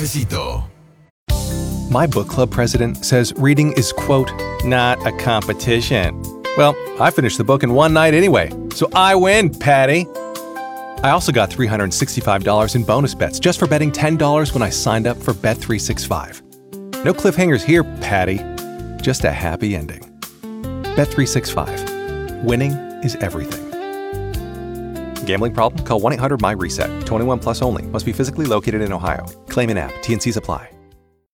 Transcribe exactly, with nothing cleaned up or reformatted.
Cafecito. My book club president says reading is, quote, not a competition. Well, I finished the book in one night anyway, so I win, Patty. I also got three hundred sixty-five dollars in bonus bets just for betting ten dollars when I signed up for Bet three sixty-five. No cliffhangers here, Patty. Just a happy ending. Bet three sixty-five. Winning is everything. Gambling problem? Call one eight hundred M Y RESET. twenty-one plus only. Must be physically located in Ohio. Claim in app. T and Cs apply.